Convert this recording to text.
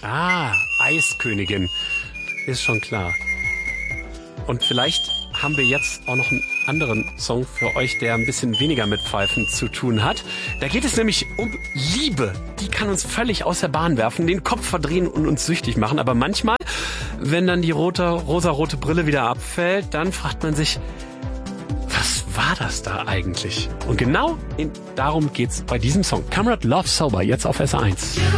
Ah, Eiskönigin. Ist schon klar. Und vielleicht haben wir jetzt auch noch einen anderen Song für euch, der ein bisschen weniger mit Pfeifen zu tun hat. Da geht es nämlich um Liebe. Die kann uns völlig aus der Bahn werfen, den Kopf verdrehen und uns süchtig machen. Aber manchmal, wenn dann die rosarote Brille wieder abfällt, dann fragt man sich, was war das da eigentlich? Und genau darum geht's bei diesem Song. Kamerad Love Sober, jetzt auf SR1.